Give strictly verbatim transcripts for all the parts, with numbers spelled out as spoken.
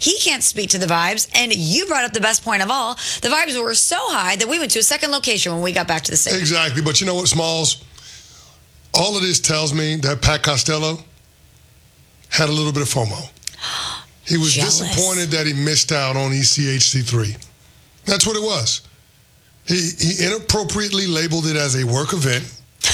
He can't speak to the vibes. And you brought up the best point of all. The vibes were so high that we went to a second location when we got back to the city. Exactly. But you know what, Smalls? All of this tells me that Pat Costello had a little bit of FOMO. He was Jealous. disappointed that he missed out on E C H C three. That's what it was. He, he inappropriately labeled it as a work event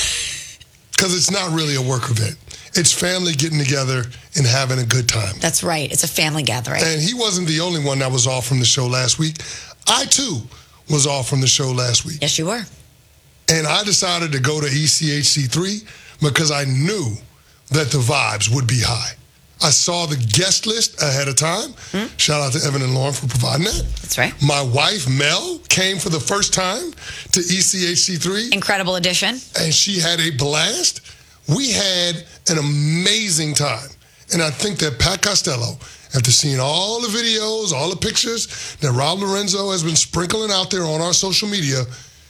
because it's not really a work event. It's family getting together and having a good time. That's right. It's a family gathering. And he wasn't the only one that was off from the show last week. I, too, was off from the show last week. Yes, you were. And I decided to go to E C H C three because I knew that the vibes would be high. I saw the guest list ahead of time. Mm-hmm. Shout out to Evan and Lauren for providing that. That's right. My wife, Mel, came for the first time to E C H C three. Incredible addition. And she had a blast. We had an amazing time. And I think that Pat Costello, after seeing all the videos, all the pictures that Rob Lorenzo has been sprinkling out there on our social media,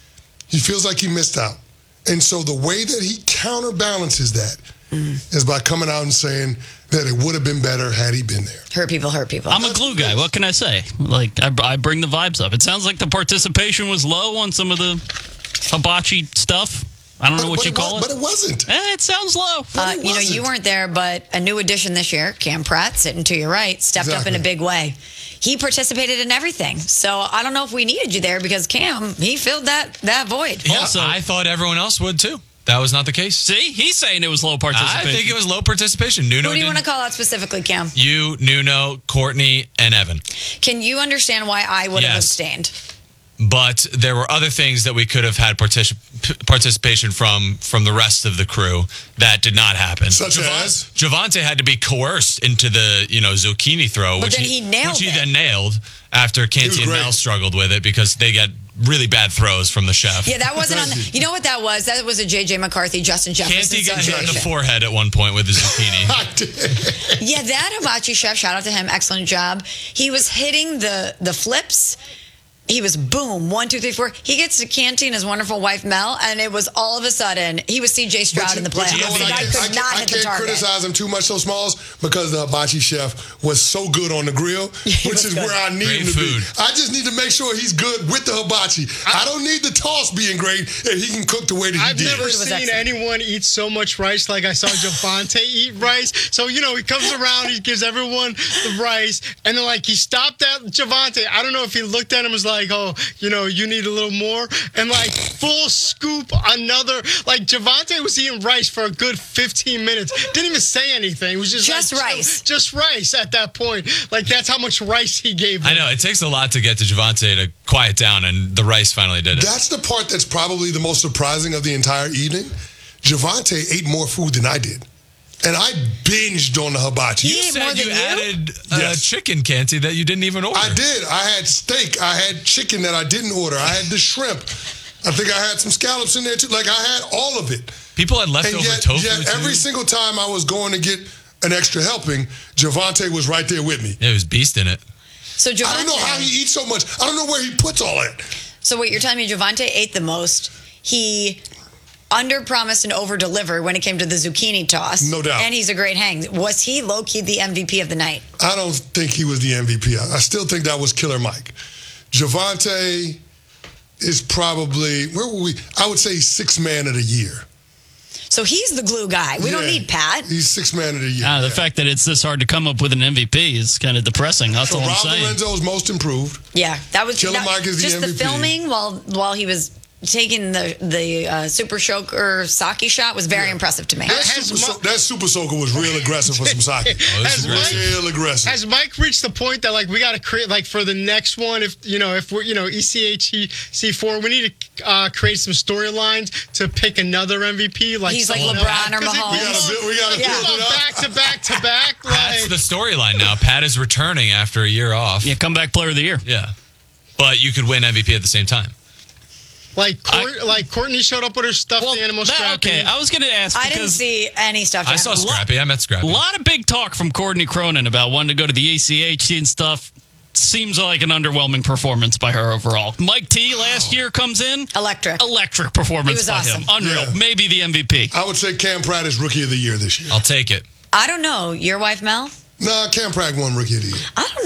he feels like he missed out. And so the way that he counterbalances that mm. is by coming out and saying that it would have been better had he been there. Hurt people, hurt people. I'm a glue guy. What can I say? Like, I, I bring the vibes up. It sounds like the participation was low on some of the hibachi stuff. I don't but, know what you it call was, it. But it wasn't. Eh, it sounds low. Uh, it you know, you weren't there, but a new addition this year, Cam Pratt, sitting to your right, stepped exactly. up in a big way. He participated in everything. So I don't know if we needed you there because Cam, he filled that, that void. Yeah, Also, I thought everyone else would too. That was not the case. See, he's saying it was low participation. I think it was low participation. Nuno Who do you didn't- want to call out specifically, Cam? You, Nuno, Courtney, and Evan. Can you understand why I would have Yes. abstained? But there were other things that we could have had partic- participation from from the rest of the crew that did not happen. Such Javon- as? Javante had to be coerced into the you know zucchini throw, But which then he nailed which he it. then nailed after Canty was and great. Mel struggled with it because they get really bad throws from the chef. Yeah, that wasn't on the, you know what that was? That was a J J McCarthy, Justin Jefferson Canty got hit in the situation. forehead at one point with the zucchini. I did. Yeah, that hibachi chef, shout out to him, excellent job. He was hitting the the flips. He was boom, one, two, three, four. He gets to Canty and his wonderful wife Mel, and it was all of a sudden he was C J Stroud But in the but you know playoffs. what? The guy I, could can't- not I hit the can't target. criticize him too much, so Smalls, because the hibachi chef was so good on the grill, He which was is good. where I need Great him to food. be. I just need to make sure he's good with the hibachi. I, don't need the toss being great if he can cook the way that he I've did. never Food was seen excellent. anyone eat so much rice like I saw Javante eat rice. So, you know, he comes around, he gives everyone the rice, and then, like, he stopped at Javante. I don't know if he looked at him and was like, oh, you know, you need a little more. And, like, full scoop, another. Like, Javante was eating rice for a good fifteen minutes. Didn't even say anything. It was just, Just like, rice. Just rice at that point. Like, that's how much rice he gave him. I know, it takes a lot to get to Javante to quiet down, and the rice finally did it. That's the part that's probably the most surprising of the entire evening. Javante ate more food than I did. And I binged on the hibachi. He You ate more said than you you? added uh, Yes. chicken, Canty, that you didn't even order. I did. I had steak. I had chicken that I didn't order. I had the shrimp. I think I had some scallops in there too. Like, I had all of it. People had And leftover yet, tofu yet too. every single time I was going to get an extra helping, Javante was right there with me. Yeah, it was beast in it. So Javante, I don't know how he eats so much. I don't know where he puts all that. so what you're telling me, Javante ate the most. He under-promised and over-delivered when it came to the zucchini toss. No doubt. And he's a great hang. Was he low-key the M V P of the night? I don't think he was the M V P. I I still think that was Killer Mike. Javante is probably, where were we? I would say six man of the year. So he's the glue guy. We don't Yeah. need Pat. He's six man of the year. Ah, the yeah. fact that it's this hard to come up with an M V P is kind of depressing. That's So all I'm Rob saying. Lorenzo's most improved. Yeah, that was Killer that- Mike is the just M V P. the filming while while he was taking the the uh, Super Shoker sake shot was very impressive to me. That Has super, Ma- so- that super soaker was real aggressive for some sake. Oh, this Has is Mike- great. Real aggressive. Has Mike reached the point that, like, we got to create, like, for the next one, if, you know, if we're, you know, E C H C four, we need to uh, create some storylines to pick another M V P. Like, He's like someone LeBron else. or 'Cause if Mahomes. we gotta build, we gotta Yeah. build you it go up. back to back to back, That's like, the storyline now. Pat is returning after a year off. Yeah, comeback player of the year. Yeah. But you could win M V P at the same time. like, Court, like Courtney showed up with her stuffed animal that- Scrappy. okay, I was going to ask I didn't because see any stuff. I saw Scrappy. I met a Scrappy. lot of big talk from Courtney Cronin about wanting to go to the A C H and stuff. Seems like an underwhelming performance by her overall. Mike T last year comes in. Electric. Electric performance He was by awesome. him. Unreal. Yeah. Maybe the M V P. I would say Cam Pratt is Rookie of the Year this year. I'll take it. I don't know. Your wife Mel? Nah, Cam Pratt won Rookie of the Year. I don't